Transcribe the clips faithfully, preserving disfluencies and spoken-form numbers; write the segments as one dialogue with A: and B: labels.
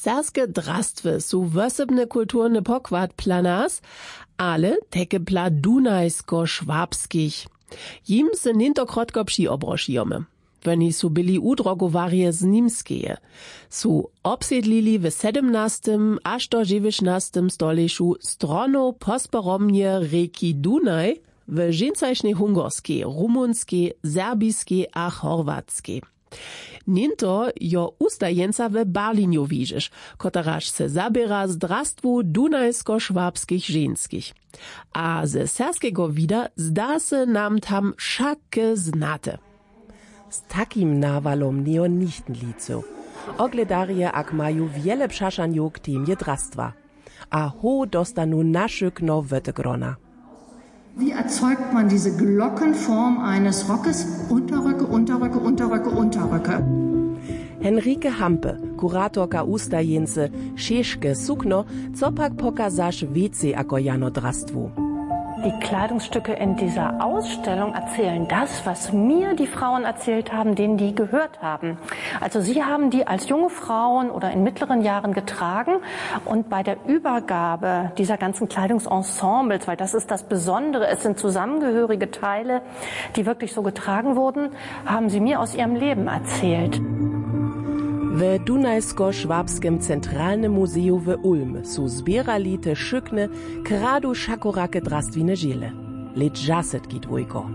A: Serskie drastwy su wosebny kulturny pokład planas, ale teke pla dunajsko-szwabskich. Jim se ninto krotko przyobrošijome. Oni su byli udrogowarje z Nimskeje. Su obsiedlili w sedemnastym aż do dziewiętnastym stoleciu strono posporomnie reki Dunaj w žencajšnej hungorskie, rumunskie, serbiskie a chorwatskie. Ninto jo ustajenca w Berliniu widzisz, kotaraż se zabiera zdrastwu dunajsko-szwabskich ženskich. A ze serskiego wida zda se nam tam wszakie znate.
B: Z takim nawalom neonichtenlicu. Ogledarje ak maju wiele pszaszaniu k temie drastwa. A ho dostanu naszykno wettegrona.
C: Wie erzeugt man diese Glockenform eines Rockes? Unterröcke, Unterröcke, Unterröcke, Unterröcke.
B: Henrike Hampe, kuratorka ustajense, Šeške sukno, co pak pokazaš wece ako jano drastwu.
D: Die Kleidungsstücke in dieser Ausstellung erzählen das, was mir die Frauen erzählt haben, denen die gehört haben. Also sie haben die als junge Frauen oder in mittleren Jahren getragen und bei der Übergabe dieser ganzen Kleidungsensembles, weil das ist das Besondere, es sind zusammengehörige Teile, die wirklich so getragen wurden, haben sie mir aus ihrem Leben erzählt.
B: W Dunajsko-Szwabskim Centralnym Muzeju w Ulm su zbierali te szykne, kradu szakorake drastwine żile. Lecz żaset git wujko.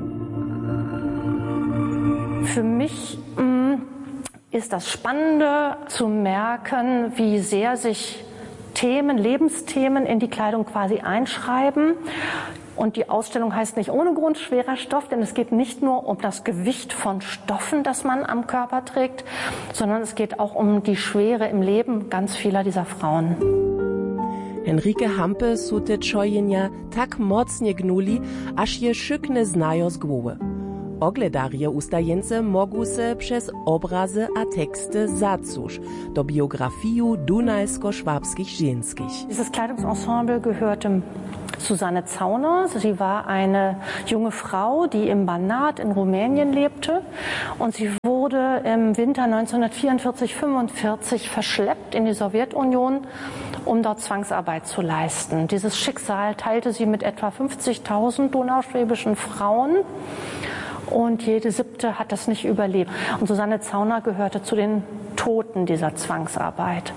D: Für mich mh, ist das Spannende zu merken, wie sehr sich Themen, Lebensthemen in die Kleidung quasi einschreiben. Und die Ausstellung heißt nicht ohne Grund schwerer Stoff, denn es geht nicht nur um das Gewicht von Stoffen, das man am Körper trägt, sondern es geht auch um die Schwere im Leben ganz vieler dieser Frauen.
B: Henrike Hampe su te čojenja tak mocnie gnuli, aż je szykne znajo z głowy. Ogledarje ustajence mogu se przez obrazy a teksty zacusz do biografiju dunajsko-szwabskich ženskich.
D: Dieses Kleidungsensemble gehörte Susanne Zauner. Sie war eine junge Frau, die im Banat in Rumänien lebte und sie wurde im Winter neunzehnhundertvierundvierzig fünfundvierzig verschleppt in die Sowjetunion, um dort Zwangsarbeit zu leisten. Dieses Schicksal teilte sie mit etwa fünfzigtausend donauschwäbischen Frauen. Und jede siebte hat das nicht überlebt. Und Susanne Zauner gehörte zu den Toten dieser Zwangsarbeit.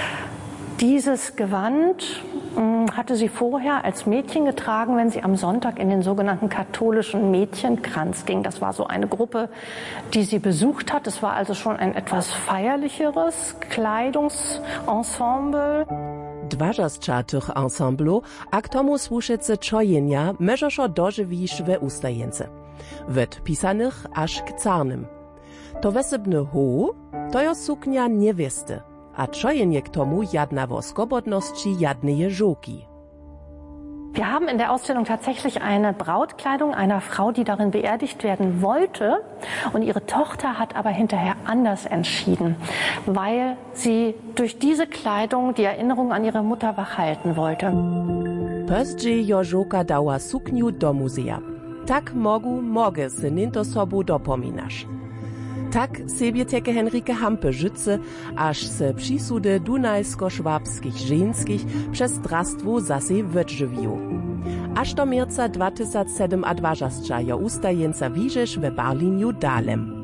D: Dieses Gewand mh, hatte sie vorher als Mädchen getragen, wenn sie am Sonntag in den sogenannten katholischen Mädchenkranz ging. Das war so eine Gruppe, die sie besucht hat. Es war also schon ein etwas feierlicheres Kleidungsensemble.
B: Dwarzascza tych ensemblu, a k tomu słuszece čojenja mežošo dożywisz we ustajence. Wet pisanych aż k carnym. To wesebny ho, to jo suknia niewiesty, a čojenje k tomu jadna wo skobodności jadneje żoki.
D: Wir haben in der Ausstellung tatsächlich eine Brautkleidung einer Frau, die darin beerdigt werden wollte. Und ihre Tochter hat aber hinterher anders entschieden, weil sie durch diese Kleidung die Erinnerung an ihre Mutter wachhalten wollte.
B: Pözdźe jo żoka dała sukniu do muzea. Tak mogu mogę se ninto sobu dopominasz. Tak sobie teke Henrike Hampe życy, aż se přisudy dunajsko-szwabskich ženskich przez drastwu zase wydżywiu. Aż do mierca dwa tysiące siedem a dwarzascza jo ustajenca widzisz w Berliniu dalem.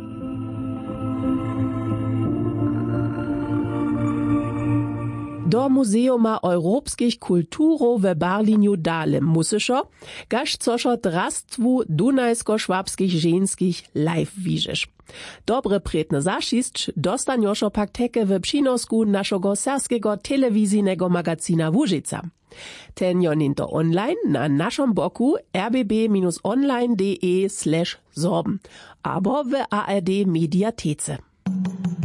A: Do Muzeuma europskich kulturów w Berliniu dalem musyszo, gaż coszo drastwu dunajsko-szwabskich ženskich live widzisz. Dobre pretne zašisć dostanjoszo pak teke w przynosku naszego serskiego telewizyjnego magazina Łużyca. Ten jo ninto online na naszym boku r b b online kropka d e slash sorben, aber w A R D Mediathece.